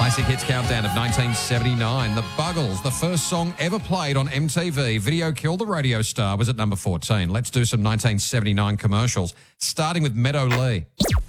Classic Hits Countdown of 1979. The Buggles, the first song ever played on MTV. Video Killed the Radio Star was at number 14. Let's do some 1979 commercials, starting with Meadow Lee.